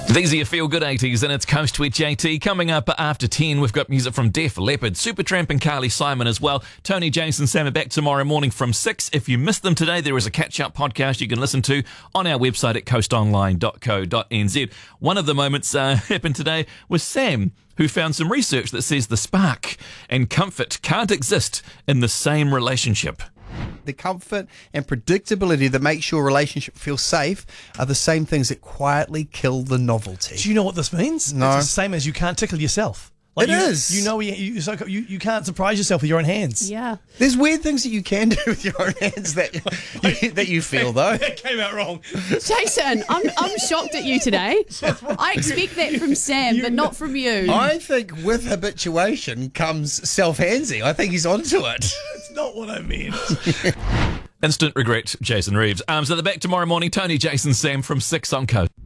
These are your feel-good 80s, and it's Coast with JT. Coming up after 10, we've got music from Def Leppard, Supertramp and Carly Simon as well. Tony, James and Sam are back tomorrow morning from 6. If you missed them today, there is a catch-up podcast you can listen to on our website at coastonline.co.nz. One of the moments happened today was Sam, who found some research that says the spark and comfort can't exist in the same relationship. The comfort and predictability that makes your relationship feel safe are the same things that quietly kill the novelty. Do you know what this means? No. It's the same as you can't tickle yourself. It is. You know, you can't surprise yourself with your own hands. Yeah. There's weird things that you can do with your own hands that you feel, though. That came out wrong. Jason, I'm shocked at you today. I expect that from Sam, but not from you. I think with habituation comes self-handsing. I think he's onto it. That's not what I mean. Instant regret, Jason Reeves. So they're back tomorrow morning. Tony, Jason, Sam from 6 on Coast.